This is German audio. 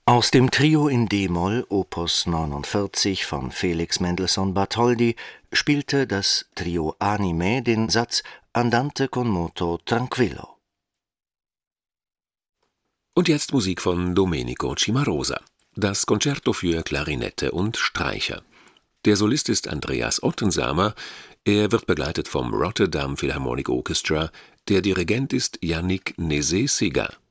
Aus dem Trio in d-Moll Opus 49 von Felix Mendelssohn Bartholdy spielte das Trio Anime den Satz Andante con moto tranquillo. Und jetzt Musik von Domenico Cimarosa. Das Konzerto für Klarinette und Streicher. Der Solist ist Andreas Ottensamer. Er wird begleitet vom Rotterdam Philharmonic Orchestra. Der Dirigent ist Yannick Nézet-Séguin.